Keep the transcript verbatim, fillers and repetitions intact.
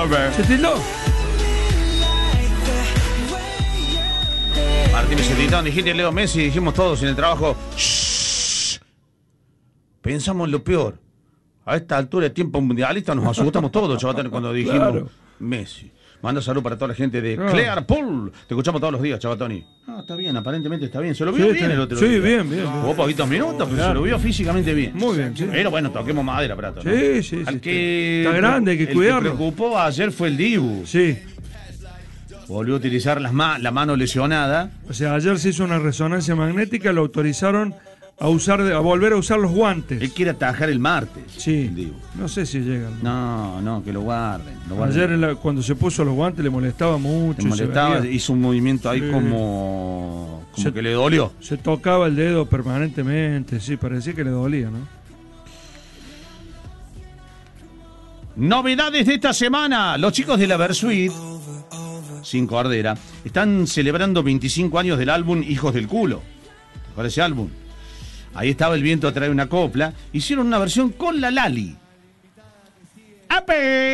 volver. ¿Se tildó? Martínez editaron, dijiste Leo Messi, dijimos todos en el trabajo. Shhh. Pensamos en lo peor. A esta altura de tiempo mundialista nos asustamos todos, chavatones, cuando dijimos Claro. Messi. Manda salud para toda la gente de Ah. Clearpool. Te escuchamos todos los días, chavatoni. Ah, está bien, aparentemente está bien. Se lo vio Sí, bien está- el otro sí, día. bien, bien, bien. Jugó poquitos minutos, pero Claro. se lo vio físicamente bien. Muy bien, sí. Pero bueno, toquemos madera, Prato, ¿no? Sí, sí, Al sí, que está grande, hay que el cuidarlo. que preocupó ayer fue el Dibu. Sí. Volvió a utilizar las ma- la mano lesionada. O sea, ayer se hizo una resonancia magnética, lo autorizaron a usar, a volver a usar los guantes. Él quiere atajar el martes. Sí. el Dibu. No sé si llegan. No, no, que lo guarden. Lo guarden. Ayer en la- cuando se puso los guantes le molestaba mucho. Le molestaba, se, veía- hizo un movimiento ahí Sí. como, como Se- que le dolió. se tocaba el dedo permanentemente, sí, parecía que le dolía, ¿no? Novedades de esta semana. Los chicos de la Versuit, sin Cordera, están celebrando veinticinco años del álbum Hijos del Culo. ¿Te acuerdas ese álbum? Ahí estaba El Viento a traer una copla. Hicieron una versión con la Lali. ¡Ape!